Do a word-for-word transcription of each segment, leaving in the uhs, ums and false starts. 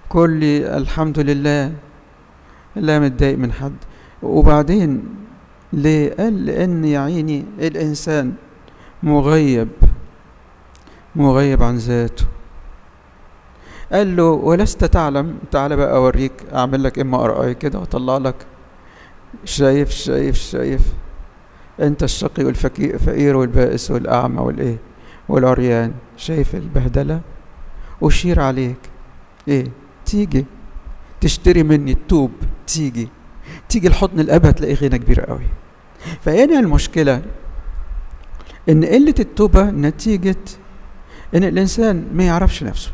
كل الحمد لله، لا متضايق من حد. وبعدين ليه؟ قال لأن يا عيني الإنسان مغيب مغيب عن ذاته. قال له ولست تعلم، تعالى بقى أوريك، أعمل لك إما ار اي كده وأطلع لك. شايف شايف شايف أنت الشقي والفقير والبائس والأعمى والإيه والعريان، شايف البهدلة؟ أشير عليك إيه؟ تيجي تشتري مني التوب، تيجي تيجي الحضن الأب، هتلاقي غنى كبير قوي. فهنا المشكلة إن قلة التوبة نتيجة إن الإنسان ما يعرفش نفسه.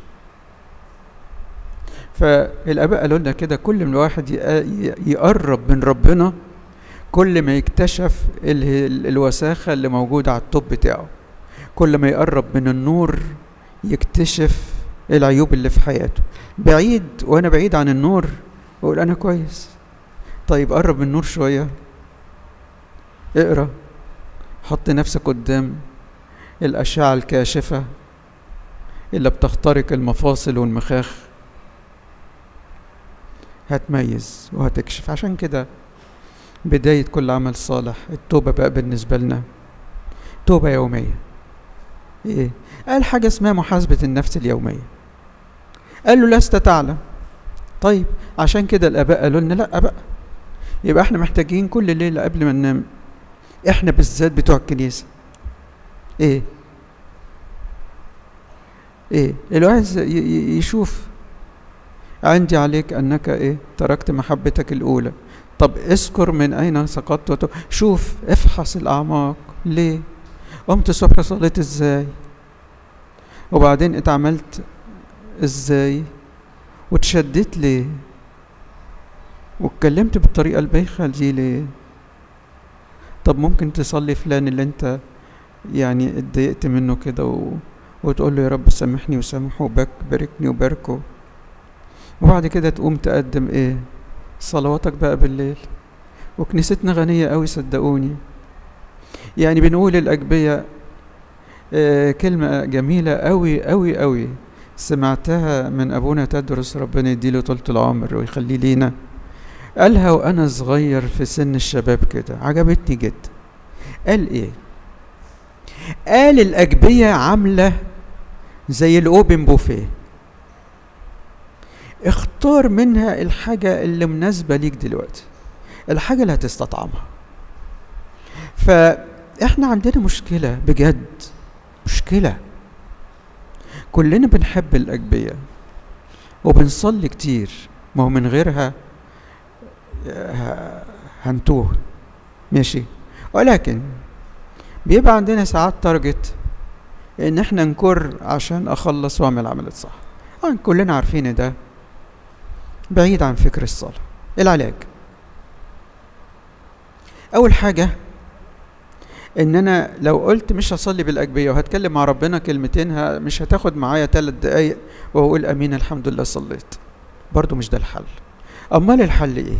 فالآباء قالوا لنا كده، كل ما الواحد يقرب من ربنا كل ما يكتشف الوساخة اللي موجودة على التوب بتاعه، كل ما يقرب من النور يكتشف العيوب اللي في حياته. بعيد وأنا بعيد عن النور أقول أنا كويس. طيب قرب من النور شوية، اقرأ، حط نفسك قدام الأشعة الكاشفة اللي بتخترق المفاصل والمخاخ، هتميز وهتكشف. عشان كده بداية كل عمل صالح التوبة بقى بالنسبة لنا توبة يومية. ايه؟ قال حاجة اسمها محاسبة النفس اليومية. قال له لست تعلم. طيب عشان كده الآباء قالوا لنا لا بقى، يبقى احنا محتاجين كل ليلة قبل ما ننام، احنا بالذات بتوع الكنيسة، ايه ايه الواحد يشوف عندي عليك انك ايه تركت محبتك الاولى. طب اذكر من اين سقطت، شوف افحص الاعماق. ليه قمت الصبح صليت ازاي، وبعدين اتعملت ازاي، وتشدت ليه، واتكلمت بالطريقة البايخة دي ليه. طب ممكن تصلي فلان اللي انت يعني اتضايقت منه كده و... وتقول له يا رب سامحني وسامحه وباركني وباركه، وبعد كده تقوم تقدم ايه صلواتك بقى بالليل. وكنيستنا غنية قوي صدقوني. يعني بنقول الأجبية آه كلمة جميلة قوي قوي قوي، سمعتها من أبونا تدرس ربنا يديله طولة العمر ويخليه لينا. قالها وأنا صغير في سن الشباب كده، عجبتني جدا. قال إيه؟ قال الأجبية عاملة زي الأوبن بوفيه، اختار منها الحاجة اللي مناسبة ليك دلوقتي، الحاجة اللي هتستطعمها. فإحنا عندنا مشكلة بجد، مشكلة. كلنا بنحب الأجبية وبنصلي كتير، ما هو من غيرها هنتوه ماشي، ولكن بيبقى عندنا ساعات تارجت ان احنا نكر عشان اخلص واعمل عملية صح. طبعا كلنا عارفين ده بعيد عن فكر الصلاة. العلاج اول حاجة ان انا لو قلت مش هصلي بالاجبية وهتكلم مع ربنا كلمتين، مش هتاخد معايا ثلاث دقايق واقول امين الحمد لله صليت، برضو مش ده الحل. امال الحل ايه؟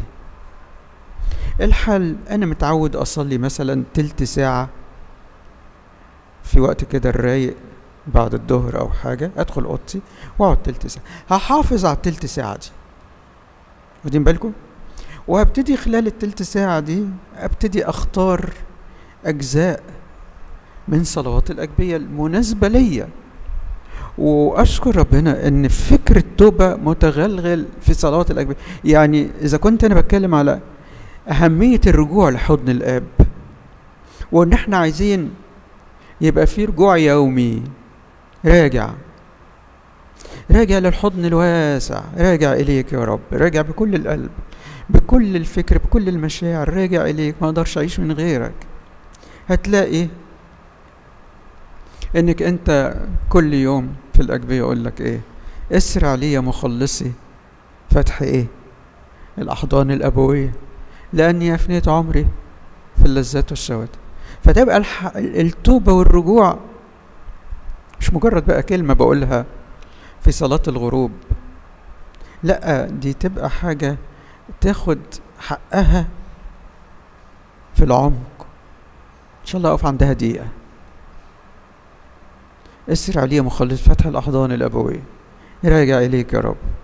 الحل انا متعود اصلي مثلا تلت ساعة في وقت كده الرايق بعد الظهر او حاجة، ادخل اوضتي واقعد تلت ساعة، هحافظ على التلت ساعة دي، واخدين بالكم؟ وهبتدي خلال التلت ساعة دي ابتدي اختار اجزاء من صلوات الاجبية المناسبة ليا، واشكر ربنا ان فكر التوبة متغلغل في صلوات الاجبية. يعني اذا كنت انا بتكلم على اهمية الرجوع لحضن الاب، وان احنا عايزين يبقى في رجوع يومي، راجع راجع للحضن الواسع، راجع اليك يا رب، راجع بكل القلب بكل الفكر بكل المشاعر، راجع اليك، ما اقدرش اعيش من غيرك. هتلاقي انك انت كل يوم في الاجبية يقول لك ايه؟ اسرع لي يا مخلصي فتح ايه؟ الاحضان الابوية، لاني افنيت عمري في اللذات والشهوات. فتبقى التوبة والرجوع مش مجرد بقى كلمة بقولها في صلاة الغروب، لا، دي تبقى حاجة تاخد حقها في العمق. ان شاء الله اقف عندها دقيقة. اسر علي مخلص فتح الاحضان الابوية، راجع اليك يا رب،